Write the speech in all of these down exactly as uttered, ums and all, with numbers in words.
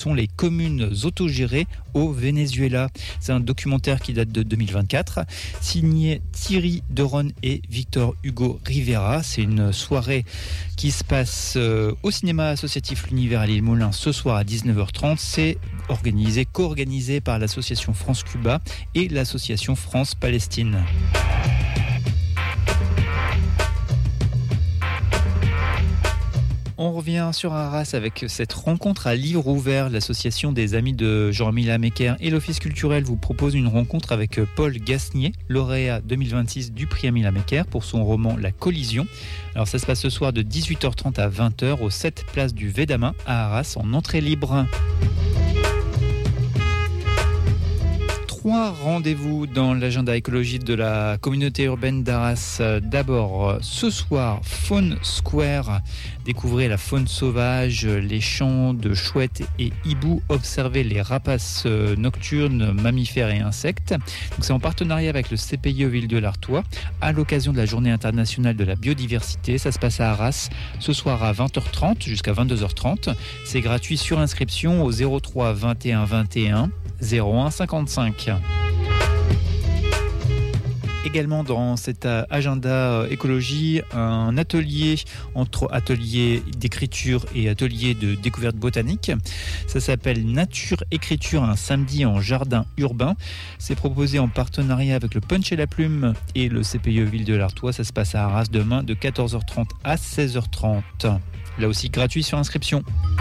sont les communes autogérées au Venezuela. C'est un documentaire qui date de deux mille vingt-quatre, signé Thierry Deron et Victor Hugo Rivera. C'est une soirée qui se passe au cinéma associatif L'Univers à Lille-Moulin ce soir à dix-neuf heures trente. C'est organisé, co-organisé par l'association France-Cuba et l'association France-Palestine. On revient sur Arras avec cette rencontre à livre ouvert. L'association des amis de Jean-Rémy Lamecker et l'Office culturel vous propose une rencontre avec Paul Gasnier, lauréat deux mille vingt-six du prix Rémy Lamecker pour son roman La Collision. Alors ça se passe ce soir de dix-huit heures trente à vingt heures au sept place du Védamin à Arras en entrée libre. Trois rendez-vous dans l'agenda écologique de la communauté urbaine d'Arras. D'abord, ce soir, Faune Square. Découvrez la faune sauvage, les champs de chouettes et hiboux. Observez les rapaces nocturnes, mammifères et insectes. Donc, c'est en partenariat avec le C P I E Ville de l'Artois à l'occasion de la Journée internationale de la biodiversité. Ça se passe à Arras ce soir à vingt heures trente jusqu'à vingt-deux heures trente. C'est gratuit sur inscription au zéro trois vingt et un vingt et un zéro un cinquante-cinq. Également dans cet agenda écologie, un atelier entre atelier d'écriture et atelier de découverte botanique. Ça s'appelle Nature Écriture, un samedi en jardin urbain. C'est proposé en partenariat avec le Punch et la Plume et le C P I E Ville de l'Artois. Ça se passe à Arras demain de quatorze heures trente à seize heures trente. Là aussi gratuit sur inscription.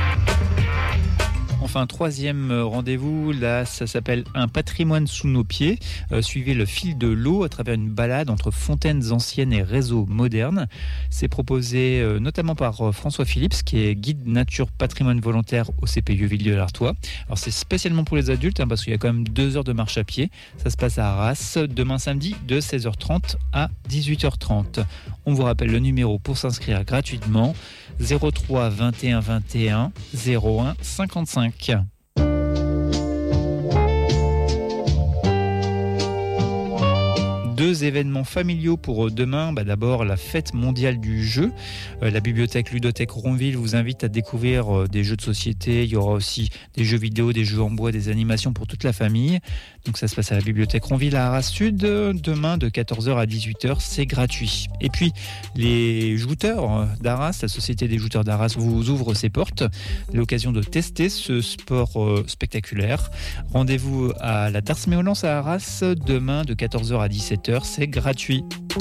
Enfin, troisième rendez-vous, là, ça s'appelle Un patrimoine sous nos pieds. Euh, suivez le fil de l'eau à travers une balade entre fontaines anciennes et réseaux modernes. C'est proposé euh, notamment par euh, François Phillips, qui est guide nature patrimoine volontaire au C P I E Ville de l'Artois. Alors, c'est spécialement pour les adultes, hein, parce qu'il y a quand même deux heures de marche à pied. Ça se passe à Arras, demain samedi, de seize heures trente à dix-huit heures trente. On vous rappelle le numéro pour s'inscrire gratuitement, zéro trois vingt et un vingt et un zéro un cinquante-cinq. Deux événements familiaux pour demain. Bah d'abord, la fête mondiale du jeu. Euh, la bibliothèque Ludothèque Ronville vous invite à découvrir euh, des jeux de société. Il y aura aussi des jeux vidéo, des jeux en bois, des animations pour toute la famille. Donc ça se passe à la bibliothèque Ronville à Arras Sud. Demain, de quatorze heures à dix-huit heures, c'est gratuit. Et puis, les jouteurs d'Arras, la Société des jouteurs d'Arras vous ouvre ses portes. L'occasion de tester ce sport euh, spectaculaire. Rendez-vous à la Darse Méolance à Arras, demain, de quatorze heures à dix-sept heures. C'est gratuit.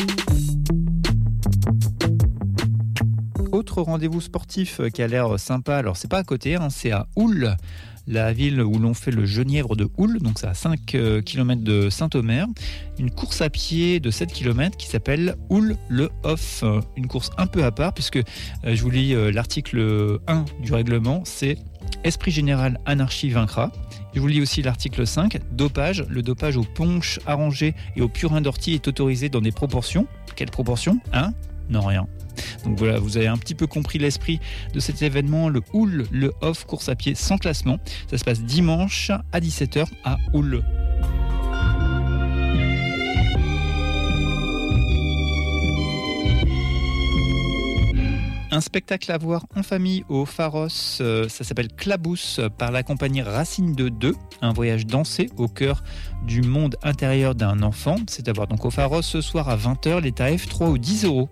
Autre rendez-vous sportif qui a l'air sympa, alors c'est pas à côté, hein, c'est à Houle, la ville où l'on fait le genièvre de Houle, donc c'est à cinq kilomètres de Saint-Omer. Une course à pied de sept kilomètres qui s'appelle Houle le Off. Une course un peu à part, puisque je vous lis l'article un du règlement, c'est Esprit général, anarchie vaincra. Je vous lis aussi l'article cinq, dopage. Le dopage aux ponches arrangées et aux purins d'ortie est autorisé dans des proportions. Quelles proportions ? Hein ? Non, rien. Donc voilà, vous avez un petit peu compris l'esprit de cet événement, le Houle, le Off, course à pied sans classement. Ça se passe dimanche à dix-sept heures à Houle. Un spectacle à voir en famille au Pharos, ça s'appelle Clabousse par la compagnie Racine de deux, un voyage dansé au cœur du monde intérieur d'un enfant. C'est à voir donc au Pharos ce soir à vingt heures, les tarifs trois ou dix euros.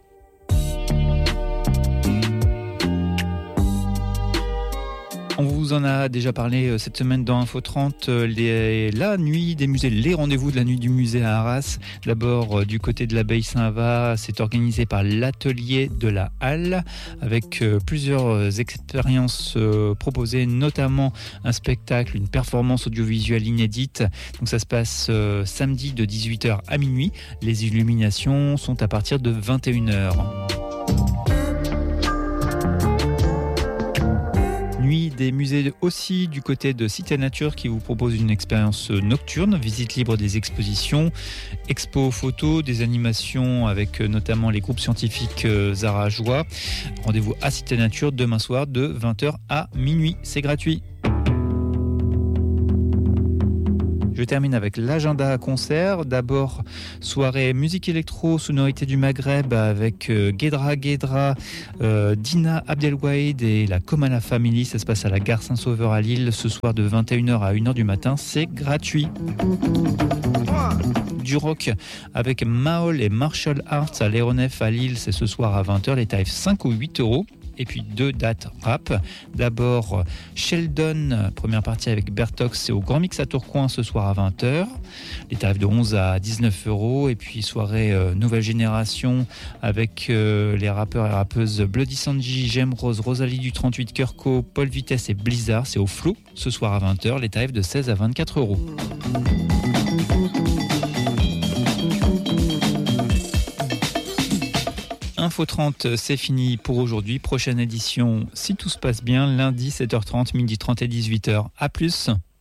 On vous en a déjà parlé cette semaine dans Info trente, les, la nuit des musées, les rendez-vous de la nuit du musée à Arras. D'abord, du côté de l'abbaye Saint-Va, c'est organisé par l'atelier de la Halle, avec plusieurs expériences proposées, notamment un spectacle, une performance audiovisuelle inédite. Donc ça se passe samedi de dix-huit heures à minuit. Les illuminations sont à partir de vingt et une heures. Nuit des musées aussi du côté de Cité Nature qui vous propose une expérience nocturne, visite libre des expositions, expo photos, des animations avec notamment les groupes scientifiques zarageois. Rendez-vous à Cité Nature demain soir de vingt heures à minuit, c'est gratuit. Je Je termine avec l'agenda concert. D'abord, soirée musique électro, sonorité du Maghreb avec euh, Guedra Guedra, euh, Dina Abdelwahid et la Komala Family. Ça se passe à la gare Saint-Sauveur à Lille ce soir de vingt et une heures à une heure du matin. C'est gratuit. Du rock avec Maol et Martial Arts à l'Aéronef à Lille, c'est ce soir à vingt heures, les tarifs cinq ou huit euros. Et puis deux dates rap. D'abord Sheldon, première partie avec Bertox, c'est au Grand Mix à Tourcoing ce soir à vingt heures. Les tarifs de onze à dix-neuf euros. Et puis soirée euh, nouvelle génération avec euh, les rappeurs et rappeuses Bloody Sanji, Jem Rose, Rosalie du trente-huit, Kurko, Paul Vitesse et Blizzard. C'est au Flow ce soir à vingt heures. Les tarifs de seize à vingt-quatre euros. Info trente, c'est fini pour aujourd'hui. Prochaine édition, si tout se passe bien, lundi sept heures trente, midi trente et dix-huit heures. À plus.